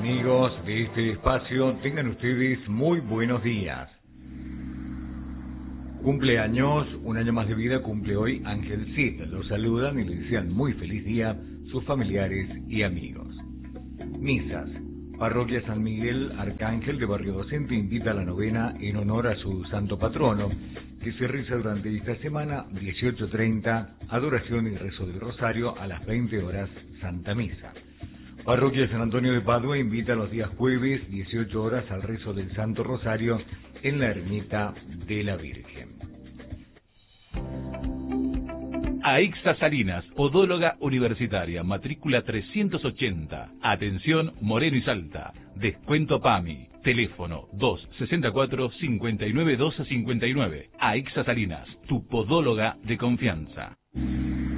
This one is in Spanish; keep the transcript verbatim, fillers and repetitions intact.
amigos de este espacio, tengan ustedes muy buenos días. Cumpleaños, un año más de vida cumple hoy Ángel Cid. Los saludan y le desean muy feliz día sus familiares y amigos. Misas. Parroquia San Miguel Arcángel de Barrio Docente invita a la novena en honor a su santo patrono, que se reza durante esta semana, dieciocho treinta, adoración y rezo del rosario, a las veinte horas, Santa Misa. Parroquia San Antonio de Padua invita los días jueves, dieciocho horas, al rezo del Santo Rosario en la ermita de la Virgen. Aixa Salinas, podóloga universitaria, matrícula trescientos ochenta. Atención, Moreno y Salta. Descuento PAMI. Teléfono dos sesenta y cuatro, cincuenta y nueve doce cincuenta y nueve. Aixa Salinas, tu podóloga de confianza.